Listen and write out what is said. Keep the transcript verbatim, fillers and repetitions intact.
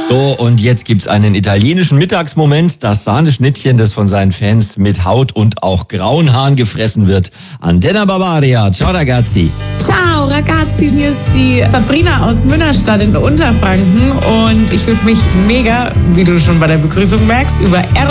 So, und jetzt gibt's einen italienischen Mittagsmoment. Das Sahneschnittchen, das von seinen Fans mit Haut und auch grauen Haaren gefressen wird. Antenna Bavaria. Ciao, ragazzi. Ciao, ragazzi. Hier ist die Sabrina aus Münnerstadt in Unterfranken. Und ich würde mich mega, wie du schon bei der Begrüßung merkst, über